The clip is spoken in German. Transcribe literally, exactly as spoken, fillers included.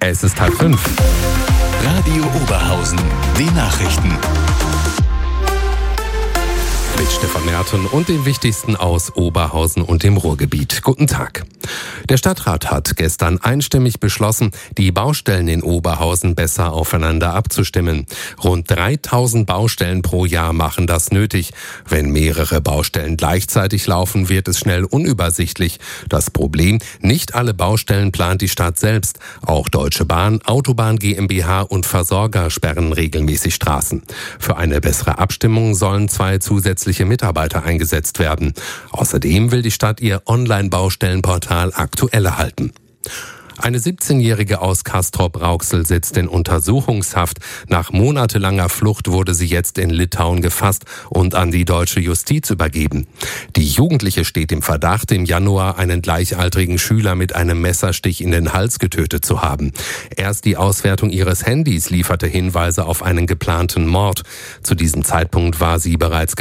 Es ist halb fünf. Radio Oberhausen, die Nachrichten. Mit Stefan Merten und dem Wichtigsten aus Oberhausen und dem Ruhrgebiet. Guten Tag. Der Stadtrat hat gestern einstimmig beschlossen, die Baustellen in Oberhausen besser aufeinander abzustimmen. Rund dreitausend Baustellen pro Jahr machen das nötig. Wenn mehrere Baustellen gleichzeitig laufen, wird es schnell unübersichtlich. Das Problem: Nicht alle Baustellen plant die Stadt selbst. Auch Deutsche Bahn, Autobahn GmbH und Versorger sperren regelmäßig Straßen. Für eine bessere Abstimmung sollen zwei zusätzliche Mitarbeiter eingesetzt werden. Außerdem will die Stadt ihr Online-Baustellenportal aktueller halten. Eine siebzehnjährige aus Castrop-Rauxel sitzt in Untersuchungshaft. Nach monatelanger Flucht wurde sie jetzt in Litauen gefasst und an die deutsche Justiz übergeben. Die Jugendliche steht im Verdacht, im Januar einen gleichaltrigen Schüler mit einem Messerstich in den Hals getötet zu haben. Erst die Auswertung ihres Handys lieferte Hinweise auf einen geplanten Mord. Zu diesem Zeitpunkt war sie bereits